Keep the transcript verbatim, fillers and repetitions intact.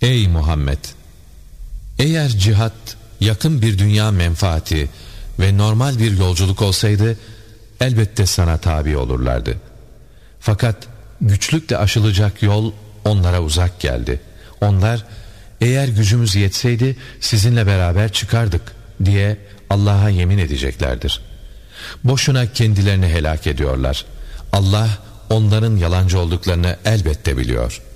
Ey Muhammed! Eğer cihat yakın bir dünya menfaati ve normal bir yolculuk olsaydı elbette sana tabi olurlardı. Fakat güçlükle aşılacak yol onlara uzak geldi. Onlar eğer gücümüz yetseydi sizinle beraber çıkardık diye Allah'a yemin edeceklerdir. Boşuna kendilerini helak ediyorlar. Allah onların yalancı olduklarını elbette biliyor.